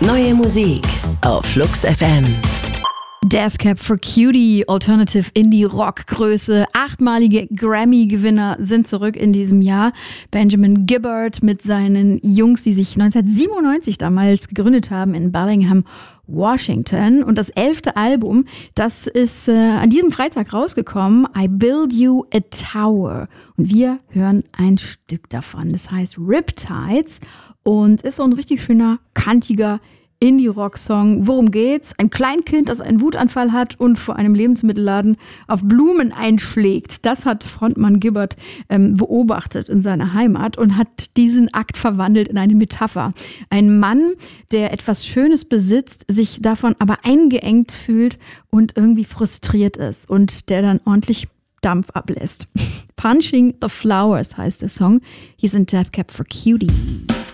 Neue Musik auf Flux FM. Death Cab for Cutie, Alternative Indie Rock Größe. 8-malige Grammy-Gewinner sind zurück in diesem Jahr. Benjamin Gibbard mit seinen Jungs, die sich 1997 damals gegründet haben in Bellingham, Washington. Und das 11. Album, das ist an diesem Freitag rausgekommen, I Build You a Tower. Und wir hören ein Stück davon. Das heißt Riptides und ist so ein richtig schöner, kantiger Indie-Rock-Song. Worum geht's? Ein Kleinkind, das einen Wutanfall hat und vor einem Lebensmittelladen auf Blumen einschlägt. Das hat Frontmann Gibbard beobachtet in seiner Heimat und hat diesen Akt verwandelt in eine Metapher. Ein Mann, der etwas Schönes besitzt, sich davon aber eingeengt fühlt und irgendwie frustriert ist und der dann ordentlich Dampf ablässt. Punching the Flowers heißt der Song. Hier sind Death Cab for Cutie.